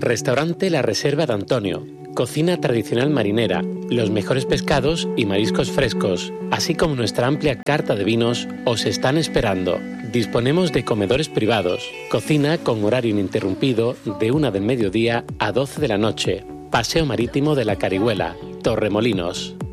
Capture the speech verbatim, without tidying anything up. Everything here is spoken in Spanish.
Restaurante La Reserva de Antonio. Cocina tradicional marinera, los mejores pescados y mariscos frescos, así como nuestra amplia carta de vinos, os están esperando. Disponemos de comedores privados, cocina con horario ininterrumpido de una del mediodía a doce de la noche. Paseo Marítimo de la Carihuela, Torremolinos.